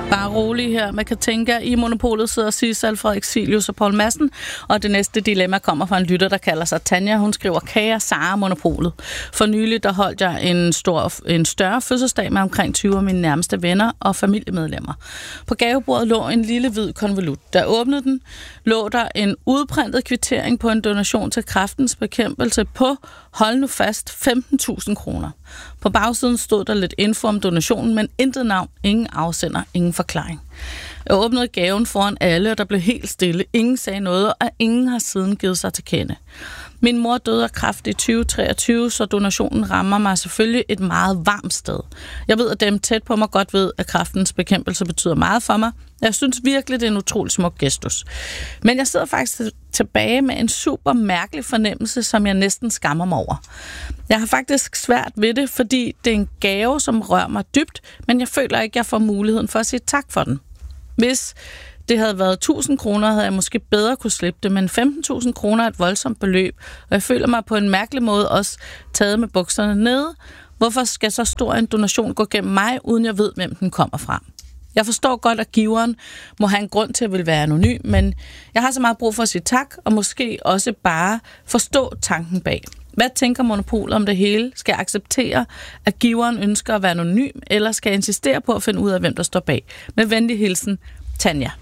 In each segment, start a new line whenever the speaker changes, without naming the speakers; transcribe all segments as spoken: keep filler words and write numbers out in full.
Bare rolig her med Katinka. I Monopolet sidder Sis, Alfred Exilius og Poul Madsen. Og det næste dilemma kommer fra en lytter, der kalder sig Tanja. Hun skriver, kære Sara Monopolet. For nylig der holdt jeg en, stor, en større fødselsdag med omkring tyve af mine nærmeste venner og familiemedlemmer. På gavebordet lå en lille hvid konvolut. Da jeg åbnede den, lå der en udprintet kvittering på en donation til Kræftens Bekæmpelse på, hold nu fast, femten tusind kroner. På bagsiden stod der lidt info om donationen, men intet navn, ingen afsender, ingen forklaring. Jeg åbnede gaven foran alle, og der blev helt stille. Ingen sagde noget, og ingen har siden givet sig til kende. Min mor døde af kræft i tyve treogtyve, så donationen rammer mig selvfølgelig et meget varmt sted. Jeg ved, at dem tæt på mig godt ved, at Kræftens Bekæmpelse betyder meget for mig. Jeg synes virkelig, det er en utrolig smuk gestus. Men jeg sidder faktisk tilbage med en super mærkelig fornemmelse, som jeg næsten skammer mig over. Jeg har faktisk svært ved det, fordi det er en gave, som rører mig dybt, men jeg føler ikke, at jeg får muligheden for at sige tak for den. Hvis det havde været tusind kroner, havde jeg måske bedre kunne slippe det, men femten tusind kroner er et voldsomt beløb, og jeg føler mig på en mærkelig måde også taget med bukserne nede. Hvorfor skal så stor en donation gå gennem mig, uden jeg ved, hvem den kommer fra? Jeg forstår godt, at giveren må have en grund til at ville være anonym, men jeg har så meget brug for at sige tak, og måske også bare forstå tanken bag. Hvad tænker Monopolet om det hele? Skal jeg acceptere, at giveren ønsker at være anonym, eller skal jeg insistere på at finde ud af, hvem der står bag? Med venlig hilsen, Tanja.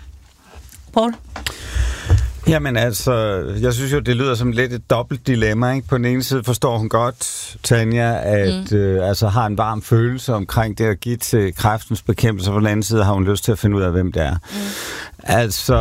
Poul?
Jamen altså, jeg synes jo, det lyder som lidt et dobbelt dilemma, ikke? På den ene side forstår hun godt, Tanja, at mm. øh, altså har en varm følelse omkring det at give til Kræftens Bekæmpelse, og på den anden side har hun lyst til at finde ud af, hvem det er. Mm. Altså,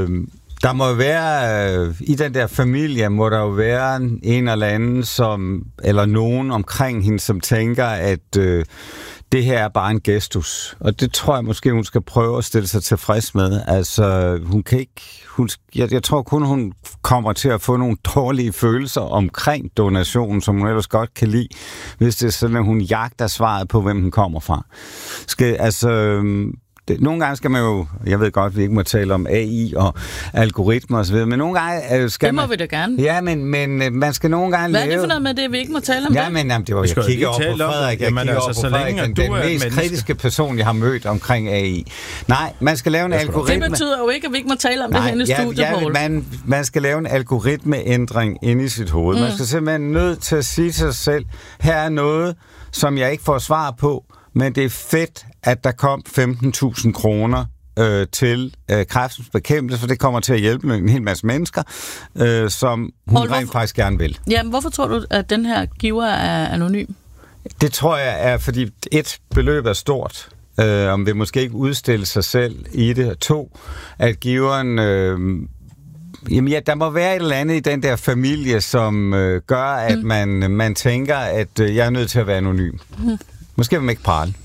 der må jo være, øh, i den der familie, må der jo være en eller anden, som, eller nogen omkring hende, som tænker, at øh, det her er bare en gestus. Og det tror jeg måske, hun skal prøve at stille sig tilfreds med. Altså, hun kan ikke... Hun, jeg, jeg tror kun, hun kommer til at få nogle dårlige følelser omkring donationen, som hun ellers godt kan lide, hvis det er sådan, at hun jagter svaret på, hvem den kommer fra. Skal, altså... Det, nogle gange skal man jo, jeg ved godt, at vi ikke må tale om A I og algoritmer og så videre, men nogle gange øh, skal
det må
man...
vi da gerne.
Ja, men, men man skal nogle gange
Hvad
lave...
er det for noget med det, vi ikke må tale om
ja,
det?
Men jamen, det var, jeg kigger over på Frederik, jeg kigger over på Frederik, den, den mest menneske. kritiske person, jeg har mødt omkring A I. Nej, man skal lave en algoritme...
Det betyder jo ikke, at vi ikke må tale om
Nej,
det her i
ja,
studiet,
ja,
Poul.
man, man skal lave en algoritmeændring inde i sit hoved. Mm. Man skal simpelthen nødt til at sige til sig selv, her er noget, som jeg ikke får svar på, men det er fedt, at der kom femten tusind kroner Øh, til øh, Kræftens Bekæmpelse, for det kommer til at hjælpe en hel masse mennesker, øh, som hun Poul, rent faktisk gerne vil.
Jamen, hvorfor tror du, at den her giver er anonym?
Det tror jeg er, fordi et, beløb er stort, øh, om vil måske ikke udstille sig selv i det. To, at giveren... Øh, Jamen ja, der må være et eller andet i den der familie, som øh, gør, at mm. man, man tænker, at øh, jeg er nødt til at være anonym. Mm. Måske vil man ikke prale.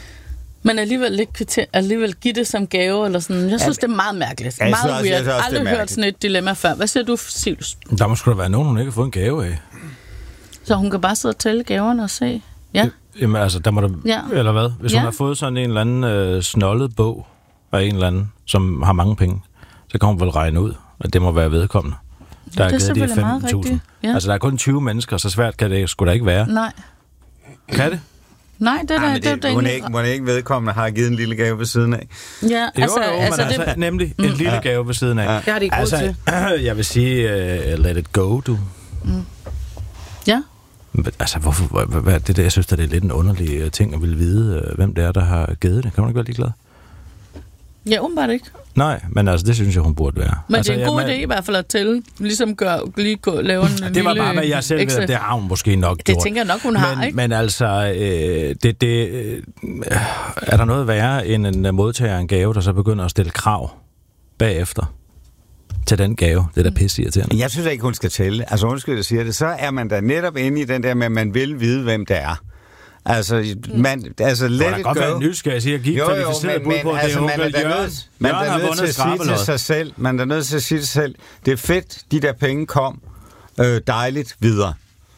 Men alligevel ikke kvitter, alligevel give det som gave, eller sådan. Jeg synes, ja, det er meget mærkeligt.
Ja,
meget
også,
weird. Jeg har aldrig hørt sådan et dilemma før. Hvad siger du, Silus?
Der må sgu da være nogen, hun ikke har fået en gave af.
Så hun kan bare sidde og tælle gaverne og se? Ja.
Jamen altså, der må der... Ja. Eller hvad? Hvis ja. hun har fået sådan en eller anden øh, snollet bog af en eller anden, som har mange penge, så kan hun vel regne ud, at det må være vedkommende. Der
ja,
er givet de femten tusind. Ja. Altså, der er kun tyve mennesker, så svært kan det sgu da ikke være.
Nej.
Kan det?
Nej, det er
det, det, det hun, er ikke, hun er ikke vedkommende, har givet en lille gave ved siden af.
Ja, altså,
jo, jo,
altså,
altså det... nemlig mm. en lille
ja.
gave ved siden af.
Ja.
Det har de ikke altså, råd
til. Jeg vil sige, uh, let it go, du.
Mm. Ja.
Altså, hvorfor, hvad, hvad, det der, jeg synes, det er lidt en underlig uh, ting at ville vide, uh, hvem det er, der har givet det. Kan man ikke være ligeglad?
Ja, åbenbart ikke.
Nej, men altså, det synes jeg, hun burde være.
Men
altså,
det er en god
jeg,
idé i hvert fald at tælle. Ligesom gør, lige gå, lave en
det
lille...
Det var bare med, jeg selv ved, det har hun måske nok
det
gjort.
Det tænker jeg nok, hun har,
men,
ikke?
Men altså, øh, det, det, øh, er der noget værre end en modtager en gave, der så begynder at stille krav bagefter til den gave? Det er da pisse irriterende.
Jeg synes ikke, hun skal tælle. Altså, undskyld, jeg siger det. Så er man da netop inde i den der med, at man vil vide, hvem det er. Altså, man, altså, let it go.
Det kan godt være nysgerrig at sige, at give kvalificeret bud på, at det er onkel Jørgen.
Man er nødt til at sige til sig selv, man er nødt til at sige til sig selv, det er fedt, de der penge kom, øh, dejligt videre.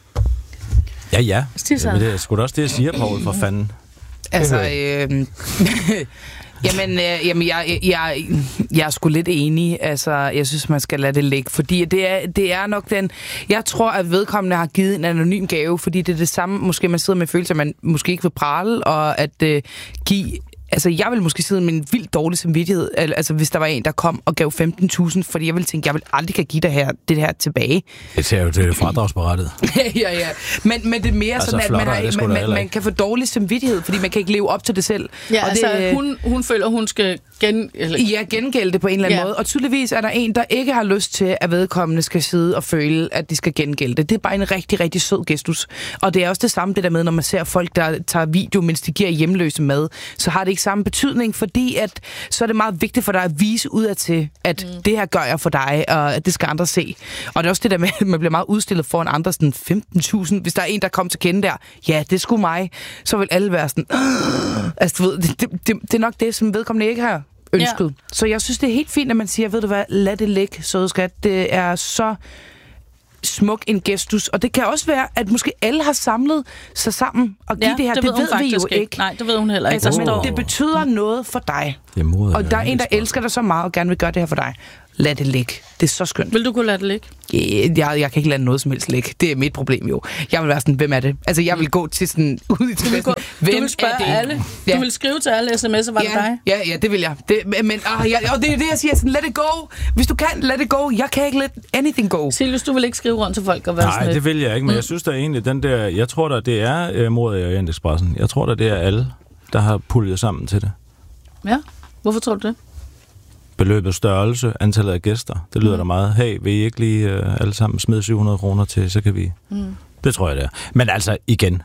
Ja, ja. Men det er sgu da også det, jeg siger, Poul, for fanden.
Altså, øh, jamen, øh, jamen jeg, jeg, jeg er sgu lidt enig. Altså, jeg synes, man skal lade det ligge. Fordi det er, det er nok den... Jeg tror, at vedkommende har givet en anonym gave, fordi det er det samme, måske man sidder med følelse, at man måske ikke vil prale, og at øh, give Altså, jeg vil måske sidde med en vildt dårlig samvittighed, altså hvis der var en, der kom og gav femten tusind, fordi jeg ville tænke, jeg vil aldrig kan give det her, det her tilbage.
Det er jo det fradragsberettet.
ja, ja. Men, men det er mere altså, sådan, at man, har, man, man, man kan få dårlig samvittighed, fordi man kan ikke leve op til det selv.
Ja,
og
altså,
det,
hun, hun føler, hun skal gen... Eller...
Ja, gengælde det på en eller anden ja. måde. Og tydeligvis er der en, der ikke har lyst til, at vedkommende skal sidde og føle, at de skal gengælde det. Det er bare en rigtig, rigtig sød gestus. Og det er også det samme det der med, når man ser folk, der tager video, mens de giver hjemløse mad, så har det ikke samme betydning, fordi at, så er det meget vigtigt for dig at vise udadtil, at mm. det her gør jeg for dig, og at det skal andre se. Og det er også det der med, at man bliver meget udstillet foran andre, sådan femten tusind. Hvis der er en, der kommer til kende der, ja, det er sgu mig, så vil alle være sådan, Åh! Altså, du ved, det, det, det, det er nok det, som vedkommende ikke har ønsket. Ja. Så jeg synes, det er helt fint, at man siger, ved du hvad, lad det ligge, søde skat. Det er så smuk en gestus, og det kan også være, at måske alle har samlet sig sammen og give ja, det her. Det, det ved, ved vi jo ikke. ikke.
Nej, det ved hun heller ikke.
Altså, men det betyder noget for dig.
Moder,
og der er en, der elsker dig så meget og gerne vil gøre det her for dig. Lad det ligge. Det er så skønt.
Vil du kunne lade det ligge?
Yeah, jeg, jeg kan ikke lade noget som helst ligge. Det er mit problem jo. Jeg vil være sådan, hvem er det? Altså, jeg vil gå til sådan, ud i til
du, hvem du vil spørge er det? Alle. Ja. Du vil skrive til alle sms'er, var
ja,
det dig?
Ja, ja, det vil jeg. Det, men, ah, jeg, og det er det, jeg siger, sådan, let it go. Hvis du kan, let it go. Jeg kan ikke let anything go.
Silvius, du vil ikke skrive rundt til folk og være
Nej, sådan det vil jeg ikke, men mm. jeg synes da egentlig, den der, jeg tror da, det er uh, Mord i Orientexpressen. Jeg tror da, det er alle, der har puljet sammen til det.
Ja, hvorfor tror du det?
Beløbets størrelse, antallet af gæster. Det lyder mm. da meget. Hey, vil I ikke lige uh, alle sammen smide syv hundrede kroner til, så kan vi... Mm. Det tror jeg, det er. Men altså, igen,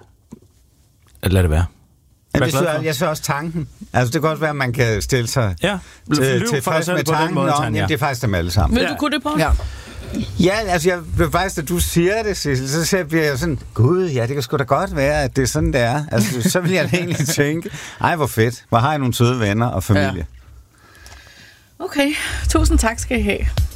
lad det være.
Ja, det synes, jeg synes også tanken. Altså, det kan også være, at man kan stille sig
ja.
til, til frisk med tanken måde, om, jamen, det er faktisk dem alle sammen.
Vil du kunne det på?
Ja.
Ja, altså, jeg vil faktisk, da du siger det, Sissel, så bliver jeg sådan, gud, ja, det kan sgu da godt være, at det er sådan, det er. Altså, så vil jeg egentlig tænke, ej, hvor fedt. Hvor har jeg nogle søde venner og familie.
Ja. Okay, tusind tak skal I have.